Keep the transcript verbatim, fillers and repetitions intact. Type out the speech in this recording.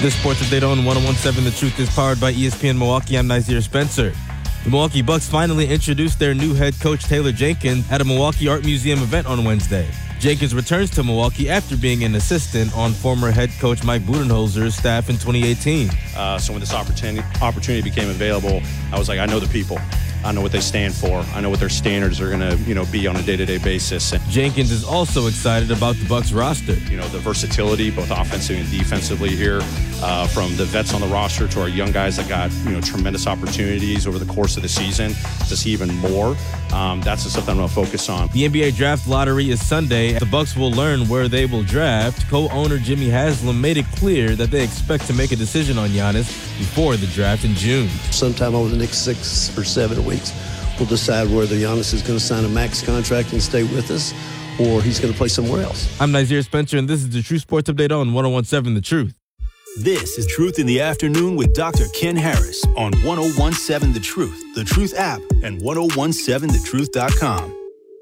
This Sports Update on one oh one seven The Truth is powered by E S P N Milwaukee. I'm Nazir Spencer. The Milwaukee Bucks finally introduced their new head coach, Taylor Jenkins, at a Milwaukee Art Museum event on Wednesday. Jenkins returns to Milwaukee after being an assistant on former head coach Mike Budenholzer's staff in twenty eighteen. Uh, so when this opportunity opportunity became available, I was like, I know the people. I know what they stand for. I know what their standards are going to, you know, be on a day-to-day basis. And, Jenkins is also excited about the Bucks roster. You know, the versatility, both offensively and defensively here, uh, from the vets on the roster to our young guys that got, you know, tremendous opportunities over the course of the season to see even more. Um, that's just something I'm going to focus on. The N B A draft lottery is Sunday. The Bucks will learn where they will draft. Co-owner Jimmy Haslam made it clear that they expect to make a decision on Giannis before the draft in June. Sometime over the next six or seven weeks, we'll decide whether Giannis is going to sign a max contract and stay with us, or he's going to play somewhere else. I'm Nazir Spencer, and this is the True Sports Update on one oh one seven The Truth. This is Truth in the Afternoon with Doctor Ken Harris on one oh one seven The Truth, The Truth app, and ten seventeen the truth dot com.